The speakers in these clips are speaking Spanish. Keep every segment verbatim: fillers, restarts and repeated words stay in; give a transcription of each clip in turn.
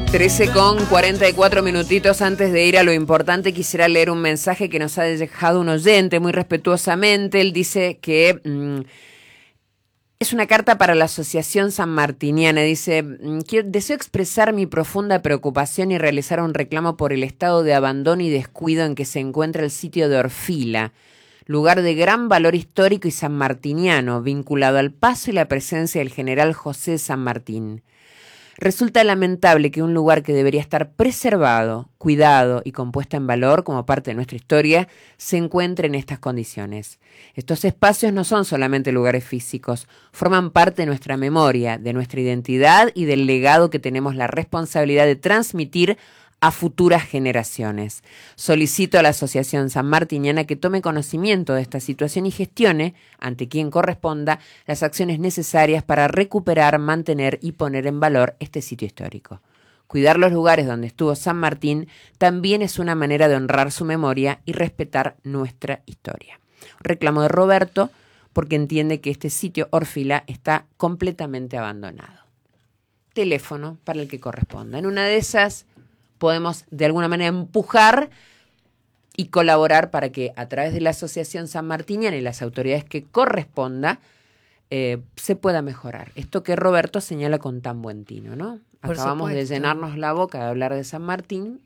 trece con cuarenta y cuatro minutitos. Antes de ir a lo importante, quisiera leer un mensaje que nos ha dejado un oyente muy respetuosamente. Él dice que mmm, es una carta para la Asociación Sanmartiniana. Dice, quiero, deseo expresar mi profunda preocupación y realizar un reclamo por el estado de abandono y descuido en que se encuentra el sitio de Orfila, lugar de gran valor histórico y sanmartiniano, vinculado al paso y la presencia del general José de San Martín. Resulta lamentable que un lugar que debería estar preservado, cuidado y compuesto en valor como parte de nuestra historia se encuentre en estas condiciones. Estos espacios no son solamente lugares físicos, forman parte de nuestra memoria, de nuestra identidad y del legado que tenemos la responsabilidad de transmitir a futuras generaciones. Solicito a la Asociación Sanmartiniana que tome conocimiento de esta situación y gestione, ante quien corresponda, las acciones necesarias para recuperar, mantener y poner en valor este sitio histórico. Cuidar los lugares donde estuvo San Martín también es una manera de honrar su memoria y respetar nuestra historia. Reclamo de Roberto, porque entiende que este sitio Orfila está completamente abandonado. Teléfono para el que corresponda. En una de esas podemos de alguna manera empujar y colaborar para que a través de la Asociación Sanmartiniana y las autoridades que corresponda eh, se pueda mejorar. Esto que Roberto señala con tan buen tino, ¿no? Por Acabamos supuesto. de llenarnos la boca de hablar de San Martín.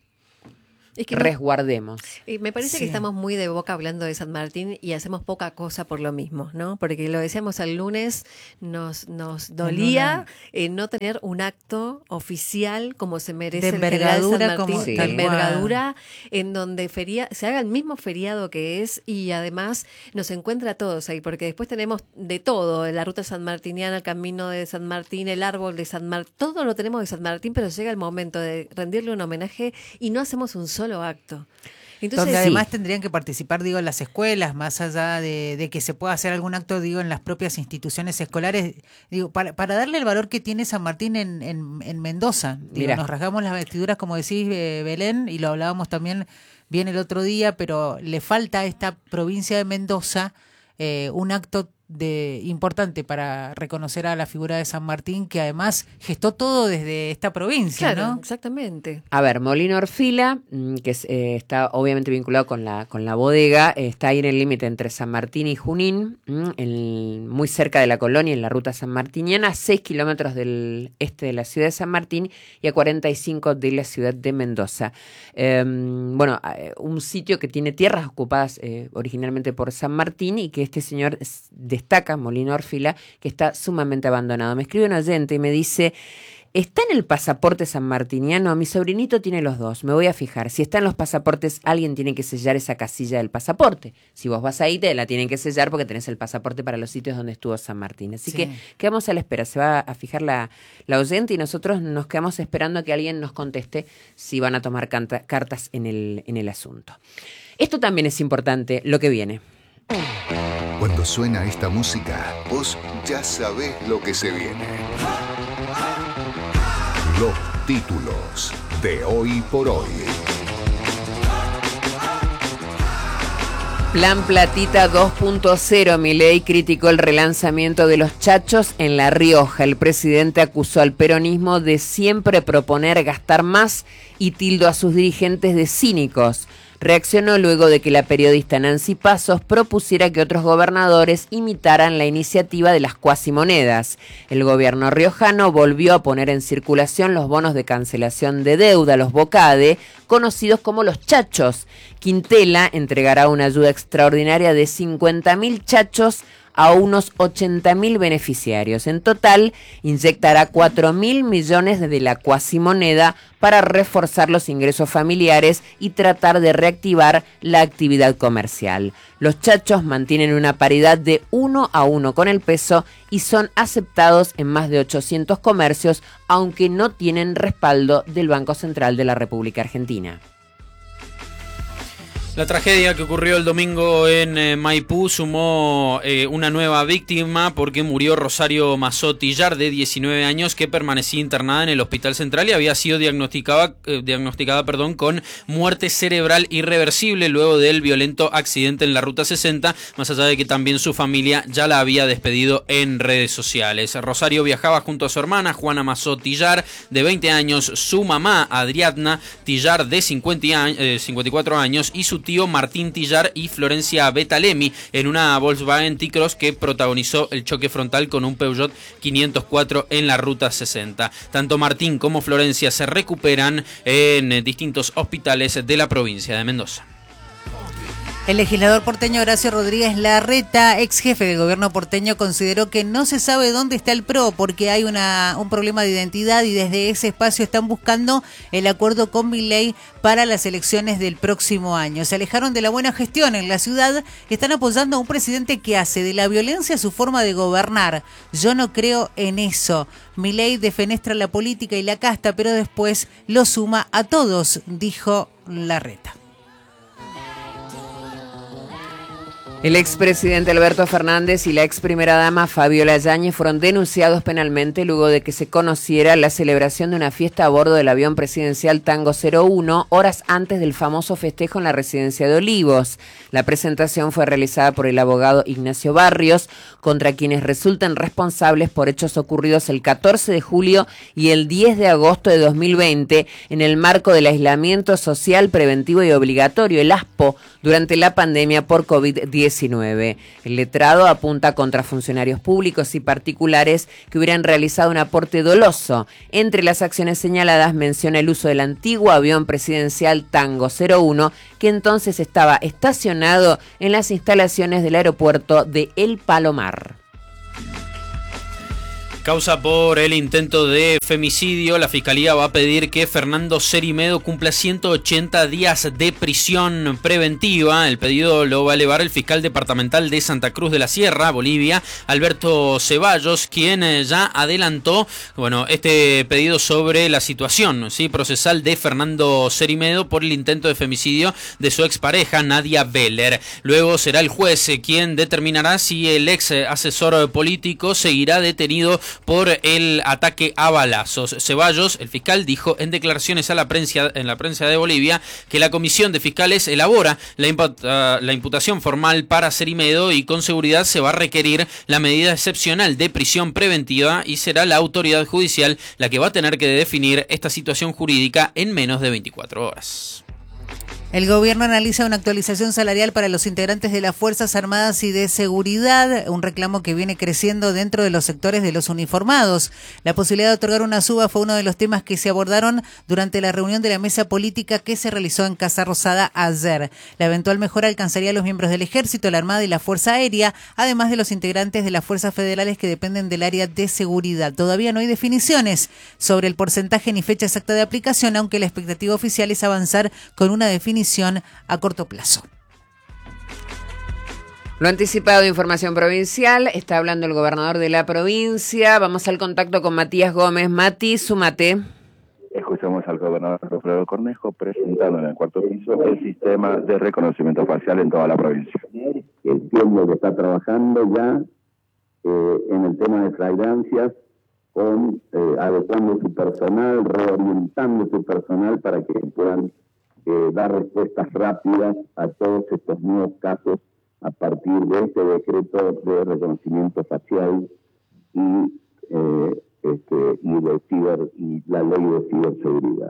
Es que resguardemos. No, me parece Sí. que estamos muy de boca hablando de San Martín y hacemos poca cosa por lo mismo, ¿no? Porque lo decíamos el lunes, nos, nos dolía eh, no tener un acto oficial como se merece De el general San envergadura, Martín, como- de tal envergadura, en donde feria, se haga el mismo feriado que es y además nos encuentra a todos ahí, porque después tenemos de todo, la ruta sanmartiniana, el camino de San Martín, el árbol de San Martín, todo lo tenemos de San Martín, pero llega el momento de rendirle un homenaje y no hacemos un solo acto. Entonces, Donde sí. además tendrían que participar, digo, en las escuelas, más allá de, de que se pueda hacer algún acto, digo, en las propias instituciones escolares, digo, para, para darle el valor que tiene San Martín en, en, en Mendoza. Digo, Mirá. nos rasgamos las vestiduras, como decís, eh, Belén, y lo hablábamos también bien el otro día, pero le falta a esta provincia de Mendoza eh, un acto de importante para reconocer a la figura de San Martín, que además gestó todo desde esta provincia, claro, ¿no? exactamente. A ver, Molino Orfila, mm, que es, eh, está obviamente vinculado con la, con la bodega, eh, está ahí en el límite entre San Martín y Junín, mm, en, muy cerca de la colonia, en la ruta sanmartiniana, a seis kilómetros del este de la ciudad de San Martín y a cuarenta y cinco de la ciudad de Mendoza. Eh, bueno, eh, un sitio que tiene tierras ocupadas eh, originalmente por San Martín y que este señor es, destaca, Molino Orfila, que está sumamente abandonado. Me escribe un oyente y me dice, ¿está en el pasaporte sanmartiniano? Mi sobrinito tiene los dos, me voy a fijar. Si está en los pasaportes, alguien tiene que sellar esa casilla del pasaporte. Si vos vas ahí, te la tienen que sellar porque tenés el pasaporte para los sitios donde estuvo San Martín. Así Sí. que quedamos a la espera. Se va a fijar la, la oyente y nosotros nos quedamos esperando a que alguien nos conteste si van a tomar canta, cartas en el, en el asunto. Esto también es importante, lo que viene. Cuando suena esta música, vos ya sabés lo que se viene. Los títulos de Hoy por Hoy. Plan Platita dos punto cero. Milei criticó el relanzamiento de los chachos en La Rioja. El presidente acusó al peronismo de siempre proponer gastar más y tildó a sus dirigentes de cínicos. Reaccionó luego de que la periodista Nancy Pasos propusiera que otros gobernadores imitaran la iniciativa de las cuasimonedas. El gobierno riojano volvió a poner en circulación los bonos de cancelación de deuda, los BOCADE, conocidos como los chachos. Quintela entregará una ayuda extraordinaria de cincuenta mil chachos a unos ochenta mil beneficiarios. En total, inyectará cuatro mil millones de la cuasimoneda para reforzar los ingresos familiares y tratar de reactivar la actividad comercial. Los chachos mantienen una paridad de uno a uno con el peso y son aceptados en más de ochocientos comercios, aunque no tienen respaldo del Banco Central de la República Argentina. La tragedia que ocurrió el domingo en eh, Maipú sumó eh, una nueva víctima porque murió Rosario Mazó Tillar, de diecinueve años, que permanecía internada en el Hospital Central y había sido diagnosticada, eh, diagnosticada perdón, con muerte cerebral irreversible luego del violento accidente en la Ruta sesenta, más allá de que también su familia ya la había despedido en redes sociales. Rosario viajaba junto a su hermana, Juana Mazó Tillar, de veinte años, su mamá, Adriana Tillar, de cincuenta y cuatro años, y su tío Martín Tillar y Florencia Betalemi en una Volkswagen T-Cross que protagonizó el choque frontal con un Peugeot quinientos cuatro en la Ruta sesenta. Tanto Martín como Florencia se recuperan en distintos hospitales de la provincia de Mendoza. El legislador porteño Horacio Rodríguez Larreta, ex jefe del gobierno porteño, consideró que no se sabe dónde está el P R O porque hay una, un problema de identidad y desde ese espacio están buscando el acuerdo con Milei para las elecciones del próximo año. Se alejaron de la buena gestión en la ciudad y están apoyando a un presidente que hace de la violencia su forma de gobernar. Yo no creo en eso. Milei defenestra la política y la casta, pero después lo suma a todos, dijo Larreta. El expresidente Alberto Fernández y la ex primera dama Fabiola Yáñez fueron denunciados penalmente luego de que se conociera la celebración de una fiesta a bordo del avión presidencial Tango cero uno, horas antes del famoso festejo en la residencia de Olivos. La presentación fue realizada por el abogado Ignacio Barrios, contra quienes resultan responsables por hechos ocurridos el catorce de julio y el diez de agosto de dos mil veinte en el marco del aislamiento social preventivo y obligatorio, el ASPO, durante la pandemia por COVID diecinueve. El letrado apunta contra funcionarios públicos y particulares que hubieran realizado un aporte doloso. Entre las acciones señaladas menciona el uso del antiguo avión presidencial Tango cero uno, que entonces estaba estacionado en las instalaciones del aeropuerto de El Palomar. Causa por el intento de femicidio. La Fiscalía va a pedir que Fernando Cerimedo cumpla ciento ochenta días de prisión preventiva. El pedido lo va a elevar el fiscal departamental de Santa Cruz de la Sierra, Bolivia, Alberto Ceballos, quien ya adelantó bueno, este pedido sobre la situación ¿sí? procesal de Fernando Cerimedo por el intento de femicidio de su expareja, Nadia Beller. Luego será el juez quien determinará si el ex asesor político seguirá detenido por el ataque a balazos. Ceballos, el fiscal, dijo en declaraciones a la prensa, en la prensa de Bolivia que la comisión de fiscales elabora la, imputa, la imputación formal para Cerimedo y con seguridad se va a requerir la medida excepcional de prisión preventiva y será la autoridad judicial la que va a tener que definir esta situación jurídica en menos de veinticuatro horas. El gobierno analiza una actualización salarial para los integrantes de las Fuerzas Armadas y de Seguridad, un reclamo que viene creciendo dentro de los sectores de los uniformados. La posibilidad de otorgar una suba fue uno de los temas que se abordaron durante la reunión de la mesa política que se realizó en Casa Rosada ayer. La eventual mejora alcanzaría a los miembros del Ejército, la Armada y la Fuerza Aérea, además de los integrantes de las fuerzas federales que dependen del área de seguridad. Todavía no hay definiciones sobre el porcentaje ni fecha exacta de aplicación, aunque la expectativa oficial es avanzar con una definición a corto plazo. Lo anticipado de Información Provincial, está hablando el gobernador de la provincia. Vamos al contacto con Matías Gómez. Mati, súmate. Escuchamos al gobernador Alfredo Cornejo presentando en el cuarto piso el sistema de reconocimiento facial en toda la provincia. El tiempo que está trabajando ya eh, en el tema de flagrancias, con eh, adecuando su personal, reorientando su personal para que puedan Eh, dar respuestas rápidas a todos estos nuevos casos a partir de este decreto de reconocimiento facial y, eh, este, y, de ciber, y la ley de ciberseguridad.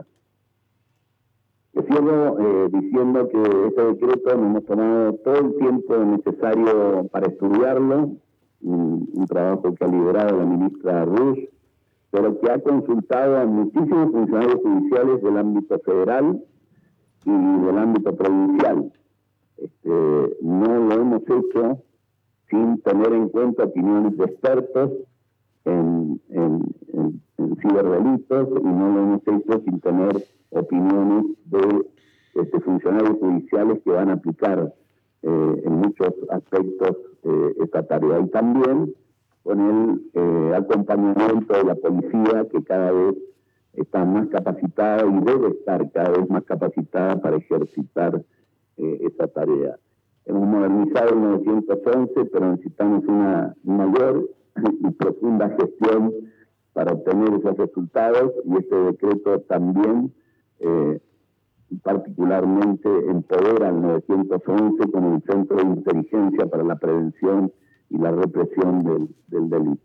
Cierro eh, diciendo que este decreto nos hemos tomado todo el tiempo necesario para estudiarlo, un, un trabajo que ha liderado la ministra Rush, pero que ha consultado a muchísimos funcionarios judiciales del ámbito federal y del ámbito provincial. Este, no lo hemos hecho sin tener en cuenta opiniones de expertos en, en, en, en ciberdelitos y no lo hemos hecho sin tener opiniones de este, funcionarios judiciales que van a aplicar eh, en muchos aspectos eh, esta tarea. Y también con el eh, acompañamiento de la policía, que cada vez está más capacitada y debe estar cada vez más capacitada para ejercitar eh, esa tarea. Hemos modernizado el novecientos once, pero necesitamos una mayor y profunda gestión para obtener esos resultados, y este decreto también eh, particularmente empodera al novecientos once como un centro de inteligencia para la prevención y la represión del, del delito.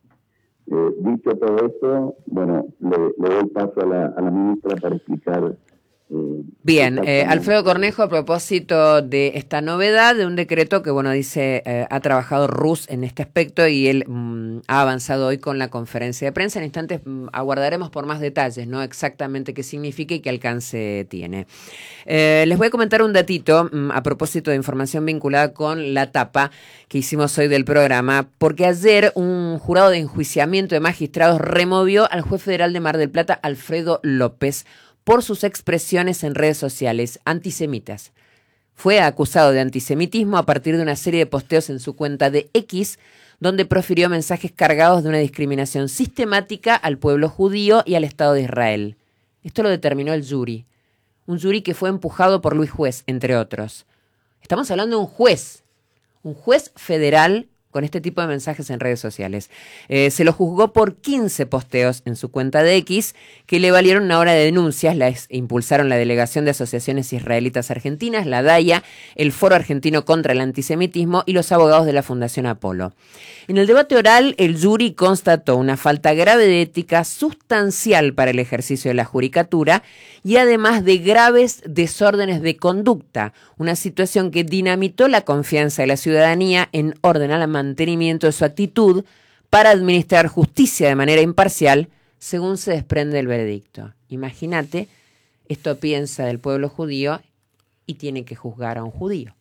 Eh, dicho todo esto, bueno, le, le doy paso a la, a la ministra para explicar. Eh, Bien, eh, Alfredo Cornejo, a propósito de esta novedad, de un decreto que, bueno, dice, eh, ha trabajado Rus en este aspecto y él mm, ha avanzado hoy con la conferencia de prensa. En instantes mm, aguardaremos por más detalles, ¿no? Exactamente qué significa y qué alcance tiene. Eh, les voy a comentar un datito mm, a propósito de información vinculada con la tapa que hicimos hoy del programa, porque ayer un jurado de enjuiciamiento de magistrados removió al juez federal de Mar del Plata, Alfredo López, por sus expresiones en redes sociales antisemitas. Fue acusado de antisemitismo a partir de una serie de posteos en su cuenta de X, donde profirió mensajes cargados de una discriminación sistemática al pueblo judío y al Estado de Israel. Esto lo determinó el jury, un jury que fue empujado por Luis Juez, entre otros. Estamos hablando de un juez, un juez federal con este tipo de mensajes en redes sociales. Eh, se lo juzgó por quince posteos en su cuenta de X que le valieron una hora de denuncias. Las impulsaron la Delegación de Asociaciones Israelitas Argentinas, la DAIA, el Foro Argentino contra el Antisemitismo y los abogados de la Fundación Apolo. En el debate oral, el jury constató una falta grave de ética sustancial para el ejercicio de la judicatura y además de graves desórdenes de conducta, una situación que dinamitó la confianza de la ciudadanía en orden a la mantenimiento de su actitud para administrar justicia de manera imparcial, según se desprende del veredicto. Imagínate, esto piensa del pueblo judío y tiene que juzgar a un judío.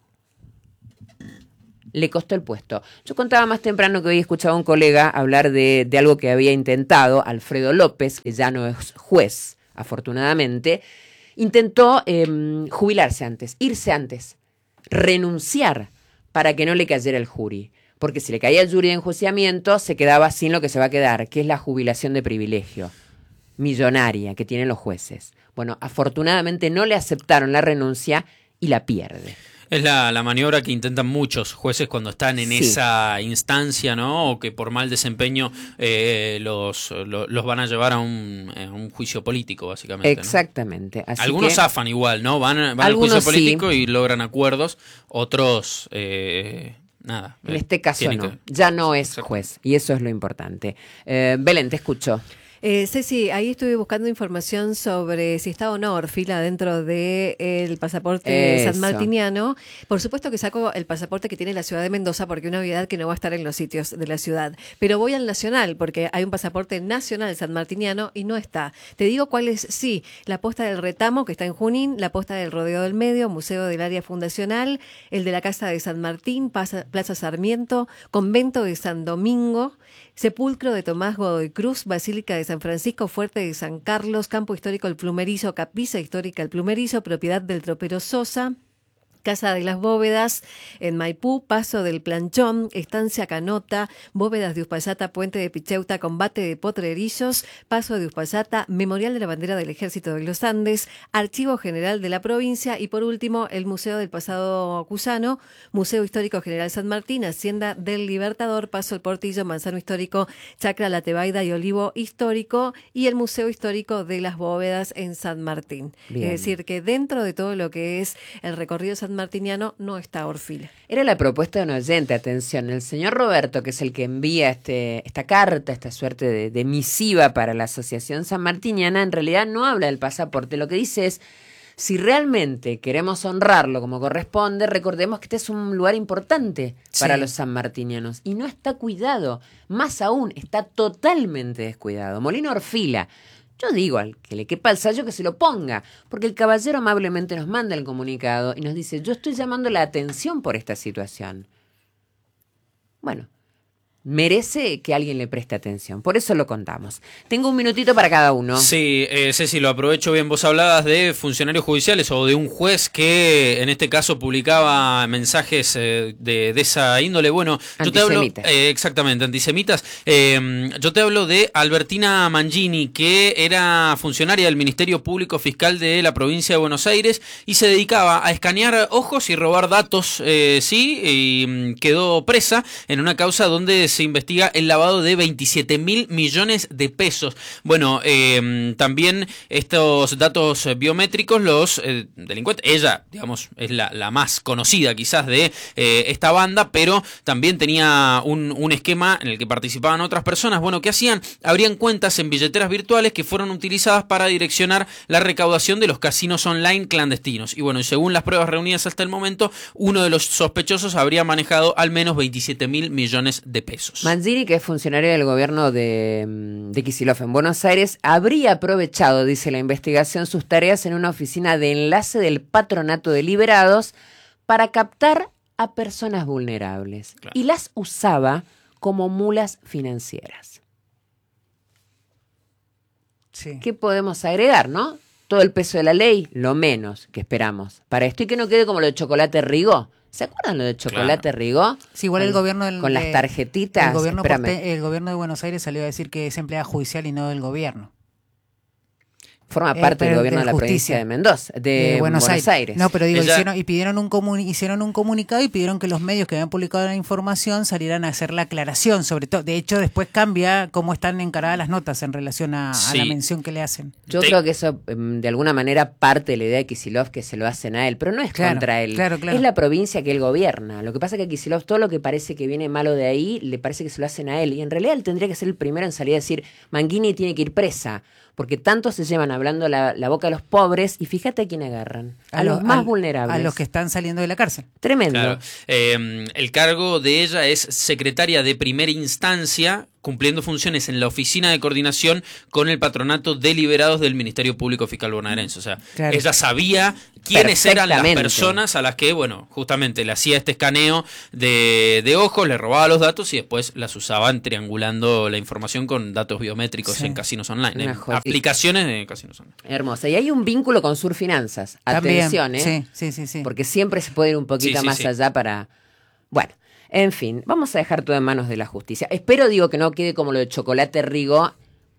Le costó el puesto. Yo contaba más temprano que hoy escuchaba a un colega hablar de, de algo que había intentado Alfredo López, que ya no es juez, afortunadamente, intentó eh, jubilarse antes, irse antes, renunciar para que no le cayera el jury. Porque si le caía el jury de enjuiciamiento, se quedaba sin lo que se va a quedar, que es la jubilación de privilegio millonaria que tienen los jueces. Bueno, afortunadamente no le aceptaron la renuncia y la pierde. Es la, la maniobra que intentan muchos jueces cuando están en sí. esa instancia, ¿no? O que por mal desempeño eh, los, los, los van a llevar a un, a un juicio político, básicamente. Exactamente. ¿no? Así Algunos que, zafan igual, ¿no? Van, van al juicio político sí. y logran acuerdos. Otros, eh, nada. En este caso no. Que... Ya no es juez. Y eso es lo importante. Eh, Belén, te escucho. Eh, Ceci, ahí estuve buscando información sobre si está o no Orfila dentro del pasaporte Eso. sanmartiniano. Por supuesto que saco el pasaporte que tiene la ciudad de Mendoza porque una obviedad que no va a estar en los sitios de la ciudad. Pero voy al nacional porque hay un pasaporte nacional sanmartiniano y no está. Te digo cuál es, sí, la posta del Retamo que está en Junín, la posta del Rodeo del Medio, Museo del Área Fundacional, el de la Casa de San Martín, Plaza Sarmiento, Convento de San Domingo, Sepulcro de Tomás Godoy Cruz, Basílica de San Francisco, Fuerte de San Carlos, Campo Histórico El Plumerizo, Capilla Histórica El Plumerizo, propiedad del tropero Sosa, Casa de las Bóvedas en Maipú, Paso del Planchón, Estancia Canota, Bóvedas de Uspallata, Puente de Picheuta, Combate de Potrerillos, Paso de Uspallata, Memorial de la Bandera del Ejército de los Andes, Archivo General de la Provincia y por último el Museo del Pasado Cusano, Museo Histórico General San Martín, Hacienda del Libertador, Paso el Portillo, Manzano Histórico, Chacra La Tebaida y Olivo Histórico y el Museo Histórico de las Bóvedas en San Martín. Bien. Es decir, que dentro de todo lo que es el recorrido San Martiniano no está Orfila. Era la propuesta de un oyente, atención, el señor Roberto, que es el que envía este, esta carta, esta suerte de, de misiva para la Asociación Sanmartiniana, en realidad no habla del pasaporte, lo que dice es, si realmente queremos honrarlo como corresponde, recordemos que este es un lugar importante para sí. los sanmartinianos y no está cuidado, más aún, está totalmente descuidado. Molino Orfila. Yo digo al que le quepa el sayo que se lo ponga, porque el caballero amablemente nos manda el comunicado y nos dice, yo estoy llamando la atención por esta situación. Bueno, merece que alguien le preste atención. Por eso lo contamos. Tengo un minutito para cada uno. Sí, eh, Ceci, lo aprovecho bien. Vos hablabas de funcionarios judiciales o de un juez que en este caso publicaba mensajes eh, de, de esa índole. Bueno, yo te hablo... Eh, exactamente, antisemitas. Eh, yo te hablo de Albertina Mangini, que era funcionaria del Ministerio Público Fiscal de la provincia de Buenos Aires y se dedicaba a escanear ojos y robar datos, eh, sí, y quedó presa en una causa donde se investiga el lavado de veintisiete mil millones de pesos. Bueno, eh, también estos datos biométricos, los eh, delincuentes, ella, digamos, es la, la más conocida quizás de eh, esta banda, pero también tenía un, un esquema en el que participaban otras personas. Bueno, ¿qué hacían? Abrían cuentas en billeteras virtuales que fueron utilizadas para direccionar la recaudación de los casinos online clandestinos. Y bueno, según las pruebas reunidas hasta el momento, uno de los sospechosos habría manejado al menos veintisiete mil millones de pesos. Mangini, que es funcionario del gobierno de, de Kicillof en Buenos Aires, habría aprovechado, dice la investigación, sus tareas en una oficina de enlace del Patronato de Liberados para captar a personas vulnerables. Claro. Y las usaba como mulas financieras. Sí. ¿Qué podemos agregar, no? Todo el peso de la ley, lo menos que esperamos para esto y que no quede como lo de Chocolate Rigo. ¿Se acuerdan lo de Chocolate claro. Rigo? Sí, igual con, el gobierno del, con de, las tarjetitas. El gobierno, porte, el gobierno de Buenos Aires salió a decir que es empleada judicial y no del gobierno. Forma parte eh, del gobierno de, de la provincia de Mendoza, de, de Buenos, Buenos Aires. Aires. No, pero digo, Ella... hicieron, y pidieron un comuni- hicieron un comunicado y pidieron que los medios que habían publicado la información salieran a hacer la aclaración, sobre todo. De hecho, después cambia cómo están encaradas las notas en relación a, sí. a la mención que le hacen. Yo sí. creo que eso, de alguna manera, parte de la idea de Kicillof que se lo hacen a él, pero no es claro, contra él. Claro, claro. Es la provincia que él gobierna. Lo que pasa es que a Kicillof todo lo que parece que viene malo de ahí, le parece que se lo hacen a él. Y en realidad él tendría que ser el primero en salir a decir, Mangini tiene que ir presa. Porque tanto se llevan hablando la, la boca a los pobres y fíjate a quién agarran, a, a los, los más a, vulnerables. A los que están saliendo de la cárcel. Tremendo. Claro. Eh, el cargo de ella es secretaria de primera instancia, cumpliendo funciones en la oficina de coordinación con el patronato de liberados del Ministerio Público Fiscal bonaerense. O sea, claro. ella sabía quiénes eran las personas a las que, bueno, justamente le hacía este escaneo de, de ojos, le robaba los datos y después las usaban triangulando la información con datos biométricos sí. en casinos online, en aplicaciones de casinos online. Hermosa. Y hay un vínculo con Surfinanzas. Atención, También. ¿eh? Sí, sí, sí, sí. Porque siempre se puede ir un poquito sí, sí, más sí. allá para... Bueno. En fin, vamos a dejar todo en manos de la justicia. Espero, digo, que no quede como lo de Chocolate Rigo,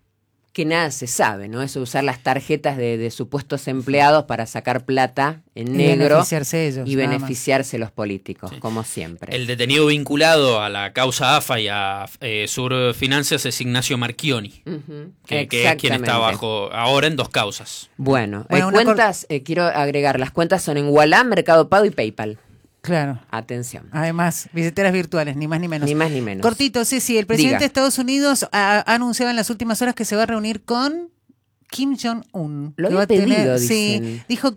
que nada se sabe, ¿no? Eso de usar las tarjetas de, de supuestos empleados para sacar plata en negro y beneficiarse ellos, y beneficiarse los políticos, sí. como siempre. El detenido vinculado a la causa A F A y a eh, Surfinanzas es Ignacio Marchioni, uh-huh. que, que es quien está bajo ahora en dos causas. Bueno, bueno eh, cuentas, cor- eh, quiero agregar, las cuentas son en Ualá, Mercado Pago y PayPal. Claro. Atención. Además, billeteras virtuales, ni más ni menos. Ni más ni menos. Cortito, sí, sí. El presidente Diga. de Estados Unidos ha, ha anunciado en las últimas horas que se va a reunir con Kim Jong-un. Lo había pedido, tener, dicen. Sí, dijo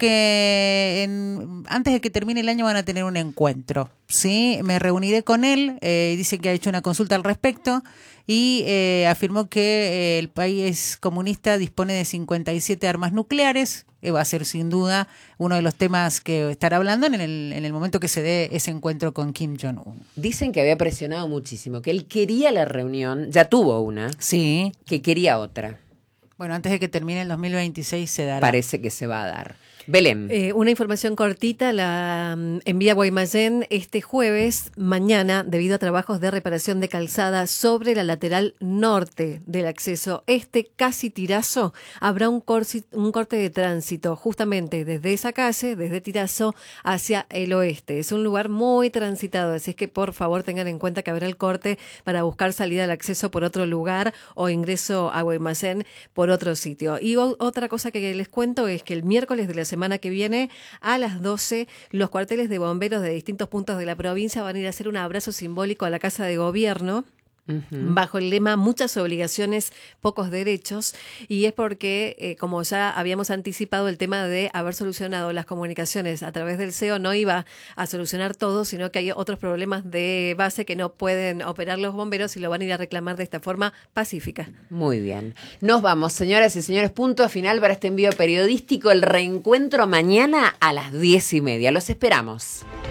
que en, antes de que termine el año van a tener un encuentro. Sí, me reuniré con él. Eh, dice que ha hecho una consulta al respecto y eh, afirmó que eh, el país comunista dispone de cincuenta y siete armas nucleares. Eh, va a ser sin duda uno de los temas que estará hablando en el, en el momento que se dé ese encuentro con Kim Jong-un. Dicen que había presionado muchísimo, que él quería la reunión, ya tuvo una, sí, que quería otra. Bueno, antes de que termine el dos mil veintiséis se dará. Parece que se va a dar. Belén. Eh, una información cortita la um, envía Guaymallén este jueves, mañana, debido a trabajos de reparación de calzada sobre la lateral norte del acceso este casi Tirazo, habrá un, corsi, un corte de tránsito justamente desde esa calle, desde Tirazo hacia el oeste. Es un lugar muy transitado, así es que por favor tengan en cuenta que habrá el corte para buscar salida al acceso por otro lugar o ingreso a Guaymallén por otro sitio. Y o, otra cosa que les cuento es que el miércoles de la semana que viene a las doce los cuarteles de bomberos de distintos puntos de la provincia van a ir a hacer un abrazo simbólico a la Casa de Gobierno. Uh-huh. Bajo el lema muchas obligaciones, pocos derechos, y es porque eh, como ya habíamos anticipado, el tema de haber solucionado las comunicaciones a través del C E O no iba a solucionar todo, sino que hay otros problemas de base que no pueden operar los bomberos y lo van a ir a reclamar de esta forma pacífica. Muy bien, nos vamos, señoras y señores, punto final para este envío periodístico. El reencuentro mañana a las diez y media, los esperamos.